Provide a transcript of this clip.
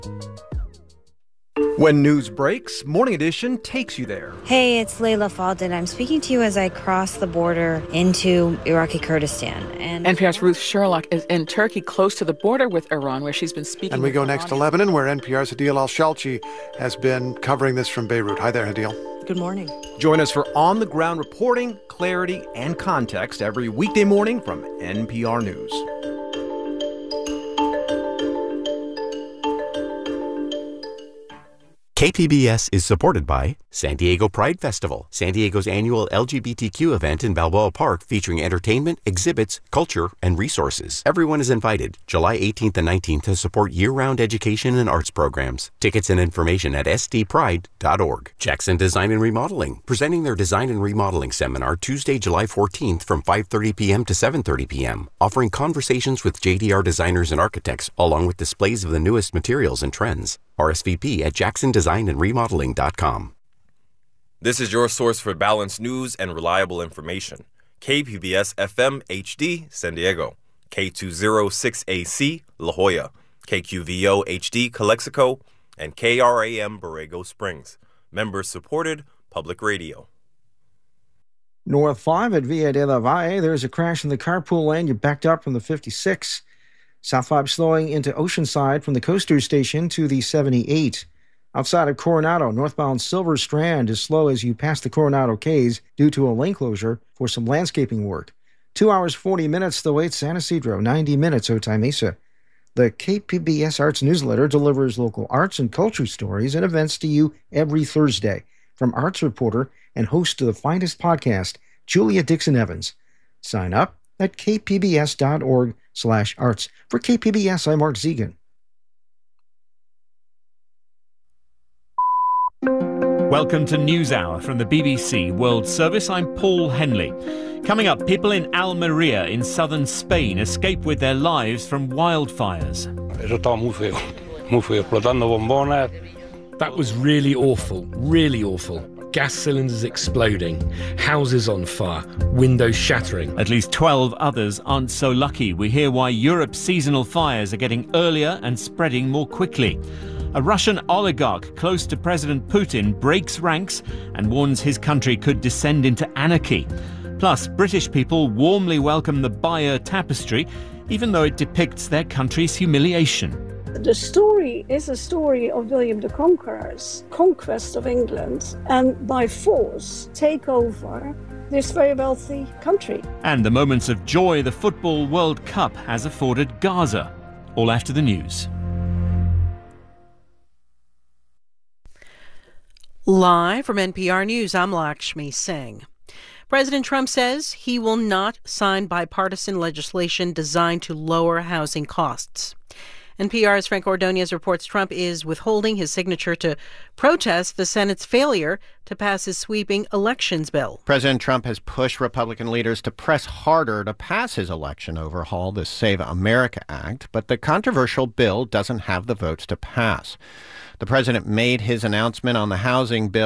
When news breaks, Morning Edition takes you there. Hey, it's Layla Faldin. I'm speaking to you as I cross the border into Iraqi Kurdistan. And NPR's Ruth Sherlock is in Turkey, close to the border with Iran, where she's been speaking. And we go next to Lebanon, where NPR's Hadeel Al-Shalchi has been covering this from Beirut. Hi there, Hadeel. Good morning. Join us for on-the-ground reporting, clarity, and context every weekday morning from NPR News. KPBS is supported by San Diego Pride Festival, San Diego's annual LGBTQ event in Balboa Park featuring entertainment, exhibits, culture, and resources. Everyone is invited July 18th and 19th to support year-round education and arts programs. Tickets and information at sdpride.org. Jackson Design and Remodeling, presenting their Design and Remodeling Seminar Tuesday, July 14th from 5:30 p.m. to 7:30 p.m., offering conversations with JDR designers and architects, along with displays of the newest materials and trends. RSVP at jacksondesignandremodeling.com. This is your source for balanced news and reliable information. KPBS FM HD, San Diego. K206AC, La Jolla. KQVO HD, Calexico. And KRAM, Borrego Springs. Members-supported public radio. North 5 at Villa de la Valle, there's a crash in the carpool lane. You're backed up from the 56. South 5 slowing into Oceanside from the Coaster Station to the 78. Outside of Coronado, northbound Silver Strand is slow as you pass the Coronado Cays due to a lane closure for some landscaping work. 2 hours, 40 minutes the wait San Isidro, 90 minutes Otay Mesa. The KPBS Arts newsletter delivers local arts and culture stories and events to you every Thursday. From arts reporter and host of the finest podcast, Julia Dixon-Evans. Sign up at kpbs.org/arts. For KPBS, I'm Mark Zegan. Welcome to NewsHour from the BBC World Service. I'm Paul Henley. Coming up, people in Almeria in southern Spain escape with their lives from wildfires. That was really awful, really awful. Gas cylinders exploding, houses on fire, windows shattering. At least 12 others aren't so lucky. We hear why Europe's seasonal fires are getting earlier and spreading more quickly. A Russian oligarch close to President Putin breaks ranks and warns his country could descend into anarchy. Plus, British people warmly welcome the Bayeux Tapestry, even though it depicts their country's humiliation. The story is a story of William the Conqueror's conquest of England and by force take over this very wealthy country. And the moments of joy the Football World Cup has afforded Gaza. All after the news. Live from NPR News, I'm Lakshmi Singh. President Trump says he will not sign bipartisan legislation designed to lower housing costs. NPR's Frank Ordonez reports Trump is withholding his signature to protest the Senate's failure to pass his sweeping elections bill. President Trump has pushed Republican leaders to press harder to pass his election overhaul, the Save America Act, but the controversial bill doesn't have the votes to pass. The president made his announcement on the housing bill